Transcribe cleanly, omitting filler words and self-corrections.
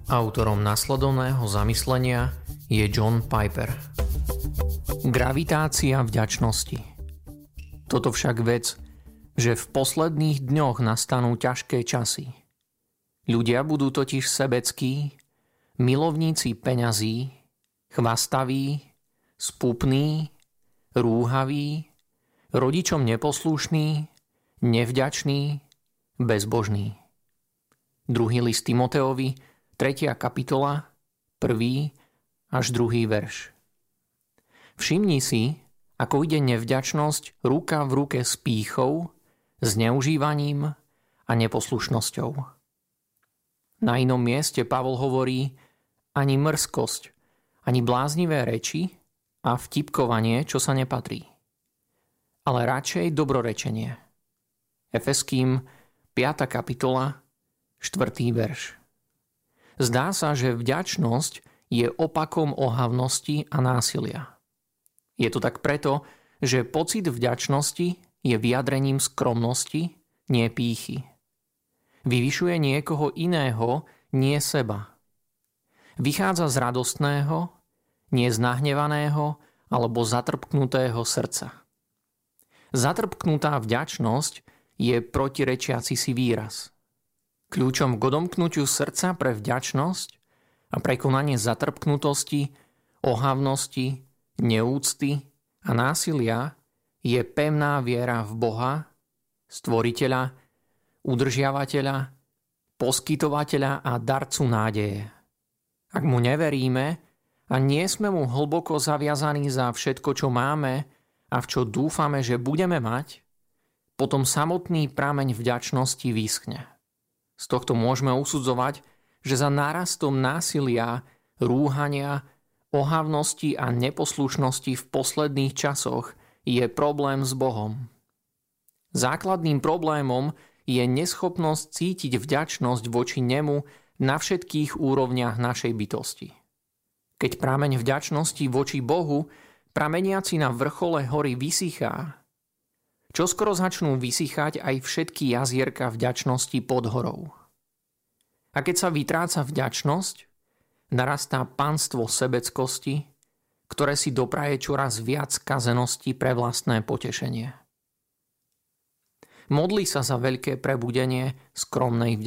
Autorom nasledovného zamyslenia je John Piper. Gravitácia vďačnosti. Toto však vec, že v posledných dňoch nastanú ťažké časy. Ľudia budú totiž sebeckí, milovníci peňazí, chvastaví, spupní, rúhaví, rodičom neposlušní, nevďační, bezbožní. 2. list Timoteovi, 3. kapitola, 1. až 2. verš. Všimni si, ako ide nevďačnosť ruka v ruke s pýchou, zneužívaním a neposlušnosťou. Na inom mieste Pavol hovorí, ani mrzkosť, ani bláznivé reči a vtipkovanie, čo sa nepatrí. Ale radšej dobrorečenie. Efeským 5. kapitola, 4. verš. Zdá sa, že vďačnosť je opakom ohavnosti a násilia. Je to tak preto, že pocit vďačnosti je vyjadrením skromnosti, nie pýchy. Vyvyšuje niekoho iného, nie seba. Vychádza z radostného, nie z nahnevaného alebo zatrpknutého srdca. Zatrpknutá vďačnosť je protirečiaci si výraz. Kľúčom k odomknutiu srdca pre vďačnosť a prekonanie zatrpknutosti, ohavnosti, neúcty a násilia je pevná viera v Boha, stvoriteľa, udržiavateľa, poskytovateľa a darcu nádeje. Ak mu neveríme a nie sme mu hlboko zaviazaní za všetko, čo máme a v čo dúfame, že budeme mať, potom samotný prameň vďačnosti vyschne. Z tohto môžeme usudzovať, že za nárastom násilia, rúhania, ohavnosti a neposlušnosti v posledných časoch je problém s Bohom. Základným problémom je neschopnosť cítiť vďačnosť voči nemu na všetkých úrovniach našej bytosti. Keď prameň vďačnosti voči Bohu, prameniaci na vrchole hory vysychá, čoskoro začnú vysychať aj všetky jazierka vďačnosti pod horou. A keď sa vytráca vďačnosť, narastá panstvo sebeckosti, ktoré si dopraje čoraz viac kazenosti pre vlastné potešenie. Modli sa za veľké prebudenie skromnej vďačnosti.